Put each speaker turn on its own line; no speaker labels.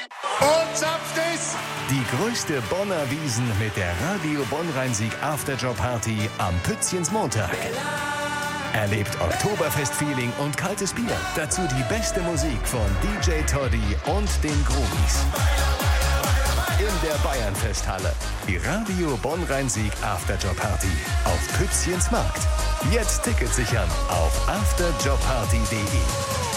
Und schafft es!
Die größte Bonner Wiesn mit der Radio Bonn-Rhein-Sieg Afterjob Party am Pützchens-Montag. Erlebt Oktoberfest-Feeling und kaltes Bier. Dazu die beste Musik von DJ Toddy und den Groovies. In der Bayernfesthalle. Die Radio Bonn-Rhein-Sieg Afterjob Party auf Pützchens Markt. Jetzt Tickets sichern auf afterjobparty.de.